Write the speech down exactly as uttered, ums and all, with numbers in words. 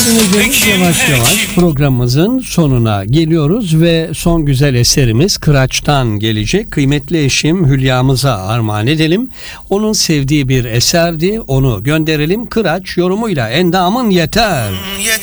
Dinleyicilerimiz, yavaş yavaş programımızın sonuna geliyoruz ve son güzel eserimiz Kıraç'tan gelecek. Kıymetli eşim Hülya'mıza armağan edelim. Onun sevdiği bir eserdi, onu gönderelim. Kıraç yorumuyla Endamın Yeter. Yeter.